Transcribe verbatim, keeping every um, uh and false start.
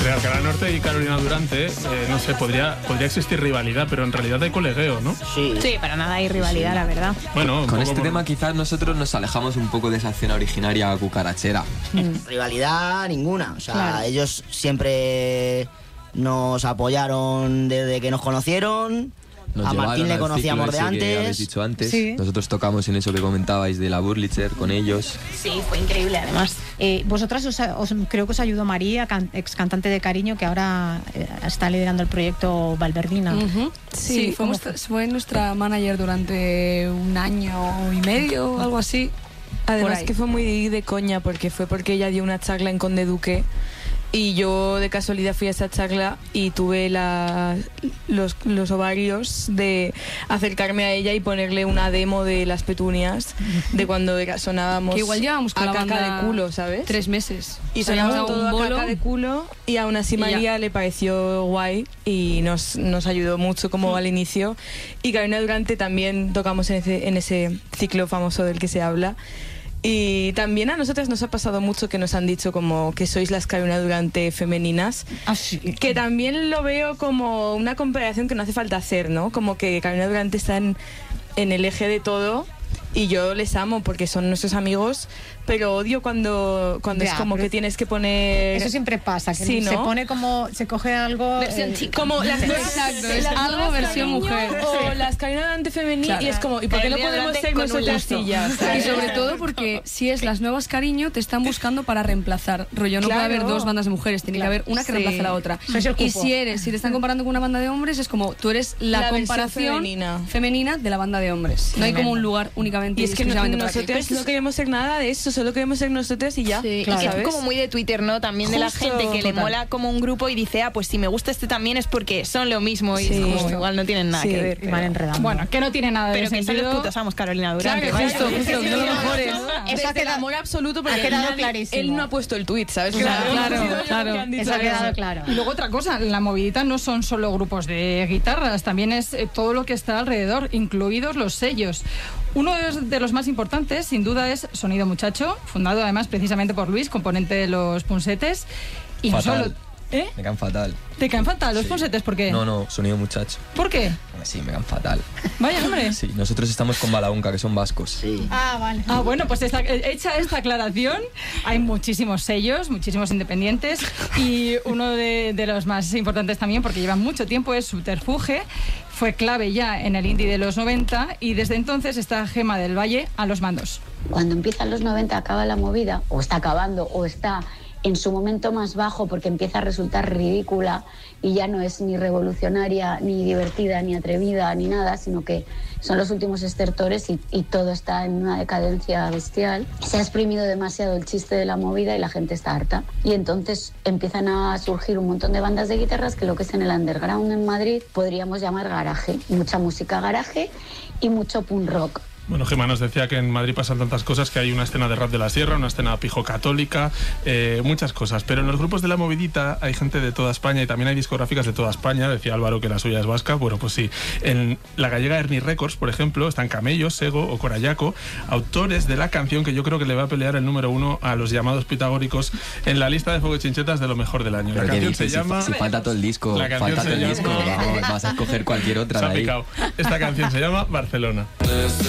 Entre Alcalá Norte y Carolina Durante, eh, no sé, podría, podría existir rivalidad, pero en realidad hay colegueo, ¿no? Sí. Sí, para nada hay rivalidad, sí. La verdad. Bueno, con este por... tema quizás nosotros nos alejamos un poco de esa escena originaria cucarachera. Mm. Rivalidad ninguna, o sea, claro. Ellos siempre nos apoyaron desde que nos conocieron. Nos a Martín le conocíamos de antes. Que habéis dicho antes. Sí. Nosotros tocamos en eso que comentabais de la Burlitzer con ellos. Sí, fue increíble además. Eh, vosotras os, os, creo que os ayudó María, can, ex cantante de Cariño, que ahora eh, está liderando el proyecto Valverdina. Uh-huh. Sí, sí fue, nuestra, fue nuestra manager durante un año y medio, algo así. Además que fue muy de coña, porque fue porque ella dio una charla en Conde Duque y yo de casualidad fui a esa charla y tuve la, los, los ovarios de acercarme a ella y ponerle una demo de Las Petunias, de cuando sonábamos que igual llevábamos con a la caca banda de culo, ¿sabes? Tres meses. Y sonábamos todo a caca de culo y aún así María le pareció guay y nos, nos ayudó mucho como al inicio. Y Carolina Durante también tocamos en ese, en ese ciclo famoso del que se habla. Y también a nosotras nos ha pasado mucho que nos han dicho como que sois las Carolina Durante femeninas. Ah, sí. Que también lo veo como una comparación que no hace falta hacer, ¿no? Como que Carolina Durante está en, en el eje de todo y yo les amo porque son nuestros amigos, pero odio cuando, cuando ya, es como que tienes que poner... Eso siempre pasa, que sí, ¿no? se pone como... Se coge algo... Versión eh, chica. Como las nuevas, exacto, es las algo nuevas versión cariño, mujer. o Sí. las Carolina Durante femenil, claro. y es como, ¿y por qué no Carolina podemos Durante ser con un nosotras gusto. y ya? Y sobre todo porque si es las nuevas Cariño te están buscando para reemplazar. Rollo, no Claro. puede haber dos bandas de mujeres, tiene Claro. que haber una que Sí. reemplace a la otra. Sois el Y cupo. si eres, si te están comparando con una banda de hombres, es como tú eres la, La versión comparación femenina. femenina de la banda de hombres. No hay como un lugar únicamente Y es que no, exclusivamente para nosotras aquello. no queremos ser nada de eso, solo queremos ser nosotras y ya. Sí, Claro. y que es ¿sabes? como muy de Twitter, ¿no? También de la Justo, gente que le total. mola como un grupo y dice, ah, pues si me gusta este también es porque son lo mismo y Sí. es como, Justo. igual no tienen nada Sí. que ver. Y van enredando. Bueno, que no tiene nada de pero que son sentido. los putos amos Carolina Durante. Claro, vaya. justo, justo, que son los mejores. Eso ha Desde el quedado- amor absoluto, porque ha quedado nadie- clarísimo. él no ha puesto el tuit, ¿sabes? O sea, Claro, hemos claro, sido ellos claro. los que han dicho Eso ha quedado eso. claro. Y luego otra cosa, la movidita no son solo grupos de guitarras, también es eh, todo lo que está alrededor, incluidos los sellos. Uno de, de los más importantes, sin duda, es Sonido Muchacho, fundado además precisamente por Luis, componente de los Punsetes. Y no Fatal. solo... ¿Eh? Me caen fatal. ¿Te caen fatal los Sí. Punsetes? ¿Por qué? No, no, Sonido Muchacho. ¿Por qué? Sí, me caen fatal. Vaya, hombre. Sí, nosotros estamos con Balaunca, que son vascos. Sí. Ah, vale. Ah, bueno, pues esta- hecha esta aclaración, hay muchísimos sellos, muchísimos independientes y uno de, de los más importantes también, porque llevan mucho tiempo, es Subterfuge. Fue clave ya en el indie de los noventa y desde entonces está Gema del Valle a los mandos. Cuando empiezan los noventa acaba la movida, o está acabando, o está en su momento más bajo porque empieza a resultar ridícula y ya no es ni revolucionaria, ni divertida, ni atrevida, ni nada, sino que son los últimos estertores y, y todo está en una decadencia bestial. Se ha exprimido demasiado el chiste de la movida y la gente está harta. Y entonces empiezan a surgir un montón de bandas de guitarras que lo que es en el underground en Madrid podríamos llamar garaje. Mucha música garaje y mucho punk rock. Bueno, Gemma nos decía que en Madrid pasan tantas cosas, que hay una escena de rap de la sierra, una escena pijo católica, eh, muchas cosas. Pero en los grupos de la movidita hay gente de toda España y también hay discográficas de toda España. Decía Álvaro que la suya es vasca. Bueno, pues sí. En la gallega Ernie Records, por ejemplo, están Camello, Sego o Corayaco, autores de la canción que yo creo que le va a pelear el número uno a los llamados pitagóricos en la lista de Fuego y Chinchetas de lo mejor del año. La Pero ¿qué canción dices? se llama... Si, si falta todo el disco, La canción falta se todo el disco, llama- vamos, vas a escoger cualquier otra Se de ha ahí. picado. Esta canción se llama Barcelona.